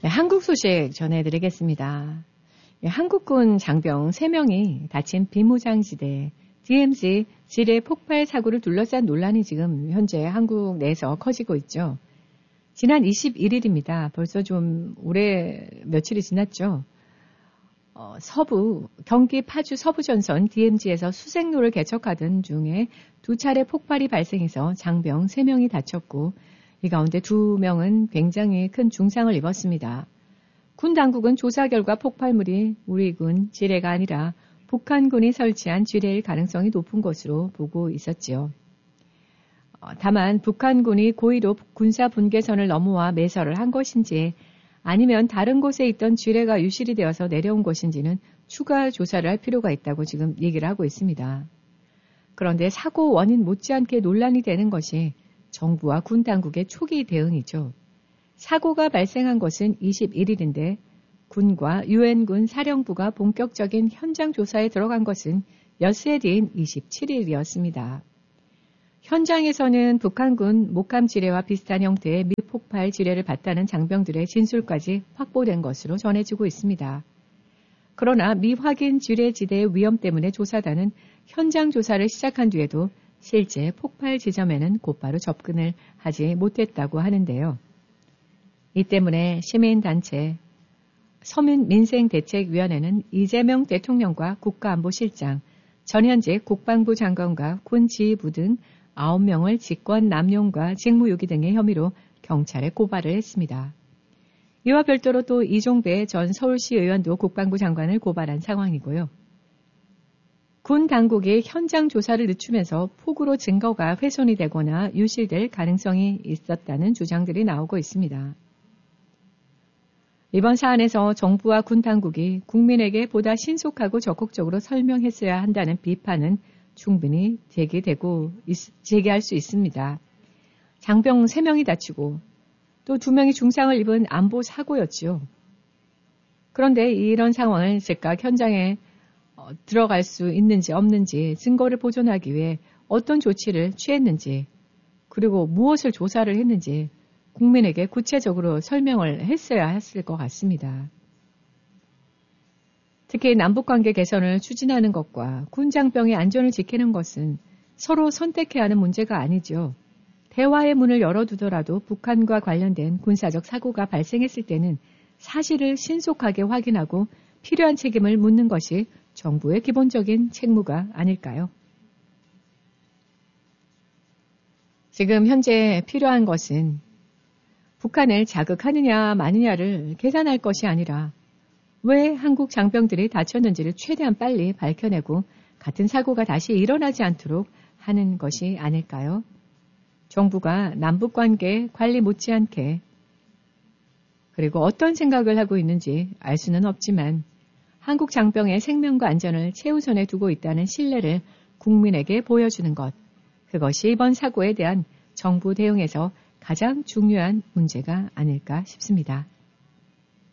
한국 소식 전해드리겠습니다. 한국군 장병 3명이 다친 비무장지대 DMZ 지뢰 폭발 사고를 둘러싼 논란이 지금 현재 한국 내에서 커지고 있죠. 지난 21일입니다. 벌써 좀 오래 며칠이 지났죠. 경기 파주 서부전선 DMZ에서 수색로를 개척하던 중에 2차례 폭발이 발생해서 장병 3명이 다쳤고 이 가운데 2명은 굉장히 큰 중상을 입었습니다. 군 당국은 조사 결과 폭발물이 우리 군 지뢰가 아니라 북한군이 설치한 지뢰일 가능성이 높은 것으로 보고 있었지요. 다만 북한군이 고의로 군사 분계선을 넘어와 매설을 한 것인지 아니면 다른 곳에 있던 지뢰가 유실이 되어서 내려온 것인지는 추가 조사를 할 필요가 있다고 지금 얘기를 하고 있습니다. 그런데 사고 원인 못지않게 논란이 되는 것이 정부와 군 당국의 초기 대응이죠. 사고가 발생한 것은 21일인데 군과 유엔군 사령부가 본격적인 현장 조사에 들어간 것은 엿새 뒤인 27일이었습니다. 현장에서는 북한군 목함 지뢰와 비슷한 형태의 미폭발 지뢰를 봤다는 장병들의 진술까지 확보된 것으로 전해지고 있습니다. 그러나 미확인 지뢰 지대의 위험 때문에 조사단은 현장 조사를 시작한 뒤에도 실제 폭발 지점에는 곧바로 접근을 하지 못했다고 하는데요. 이 때문에 시민단체 서민민생대책위원회는 이재명 대통령과 국가안보실장, 전현직 국방부 장관과 군 지휘부 등 9명을 직권 남용과 직무유기 등의 혐의로 경찰에 고발을 했습니다. 이와 별도로 또 이종배 전 서울시 의원도 국방부 장관을 고발한 상황이고요. 군 당국이 현장 조사를 늦추면서 폭우로 증거가 훼손이 되거나 유실될 가능성이 있었다는 주장들이 나오고 있습니다. 이번 사안에서 정부와 군 당국이 국민에게 보다 신속하고 적극적으로 설명했어야 한다는 비판은 충분히 제기할 수 있습니다. 장병 3명이 다치고 또 2명이 중상을 입은 안보 사고였지요. 그런데 이런 상황을 즉각 현장에 들어갈 수 있는지 없는지 증거를 보존하기 위해 어떤 조치를 취했는지 그리고 무엇을 조사를 했는지 국민에게 구체적으로 설명을 했어야 했을 것 같습니다. 특히 남북관계 개선을 추진하는 것과 군 장병의 안전을 지키는 것은 서로 선택해야 하는 문제가 아니죠. 대화의 문을 열어두더라도 북한과 관련된 군사적 사고가 발생했을 때는 사실을 신속하게 확인하고 필요한 책임을 묻는 것이 정부의 기본적인 책무가 아닐까요? 지금 현재 필요한 것은 북한을 자극하느냐 마느냐를 계산할 것이 아니라 왜 한국 장병들이 다쳤는지를 최대한 빨리 밝혀내고 같은 사고가 다시 일어나지 않도록 하는 것이 아닐까요? 정부가 남북관계 관리 못지않게 그리고 어떤 생각을 하고 있는지 알 수는 없지만 한국 장병의 생명과 안전을 최우선에 두고 있다는 신뢰를 국민에게 보여주는 것, 그것이 이번 사고에 대한 정부 대응에서 가장 중요한 문제가 아닐까 싶습니다.